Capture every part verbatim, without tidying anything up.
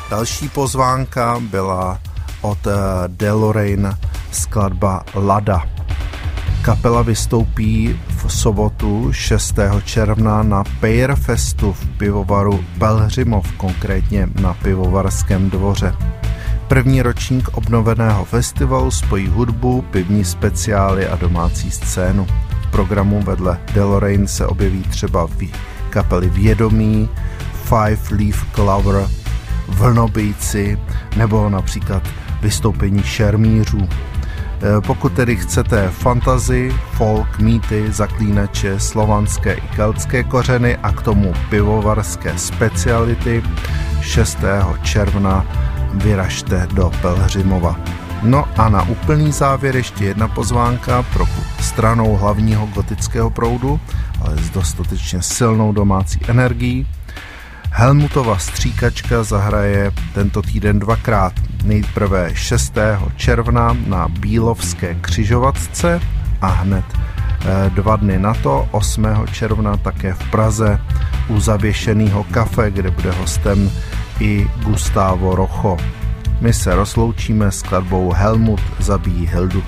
Další pozvánka byla od DeLorean skladba Lada. Kapela vystoupí v sobotu šestého června na Peirfestu v pivovaru Pelhřimov, konkrétně na Pivovarském dvoře. První ročník obnoveného festivalu spojí hudbu, pivní speciály a domácí scénu. V programu vedle DeLorean se objeví třeba kapely Vědomí, Five Leaf Clover, Vlnobijci nebo například vystoupení šermířů. Pokud tedy chcete fantasy, folk, mýty, zaklínače, slovanské i keltské kořeny a k tomu pivovarské speciality, šestého června vyražte do Pelhřimova. No a na úplný závěr ještě jedna pozvánka pro stranou hlavního gotického proudu, ale s dostatečně silnou domácí energií. Helmutova stříkačka zahraje tento týden dvakrát. Nejprve šestého června na Bílovské křižovatce a hned dva dny na to, osmého června, také v Praze u Zavěšeného kafe, kde bude hostem i Gustavo Rocho. My se rozloučíme s skladbou Helmut zabíjí Hildu.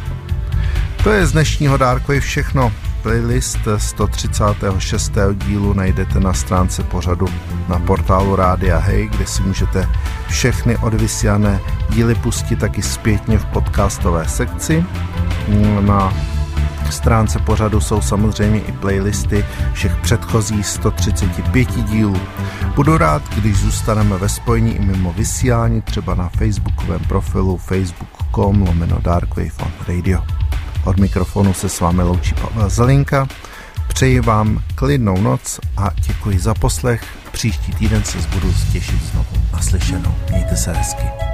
To je z dnešního Darkwave všechno. Playlist sto třicátého šestého dílu najdete na stránce pořadu na portálu Rádia Hej, kde si můžete všechny odvysílané díly pustit taky zpětně v podcastové sekci. Na stránce pořadu jsou samozřejmě i playlisty všech předchozích sto třicet pět dílů. Budu rád, když zůstaneme ve spojení i mimo vysílání, třeba na facebookovém profilu facebook tečka com lomeno Darkwave on Radio. Od mikrofonu se s vámi loučí Pavel Zelinka. Přeji vám klidnou noc a děkuji za poslech. Příští týden se budu těšit znovu naslyšenou. Mějte se hezky.